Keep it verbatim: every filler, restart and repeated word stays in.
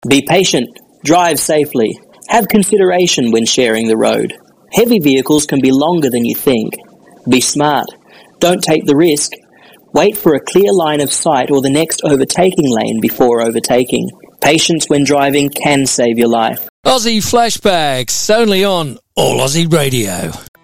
Be patient. Drive safely. Have consideration when sharing the road. Heavy vehicles can be longer than you think. Be smart. Don't take the risk. Wait for a clear line of sight or the next overtaking lane before overtaking. Patience when driving can save your life. Aussie Flashbacks, only on All Aussie Radio.